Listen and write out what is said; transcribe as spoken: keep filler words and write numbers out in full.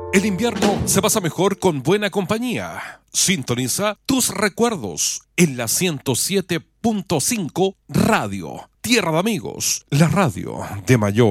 El invierno se pasa mejor con buena compañía. Sintoniza tus recuerdos en la ciento siete punto cinco Radio. Tierra de Amigos, la radio de mayor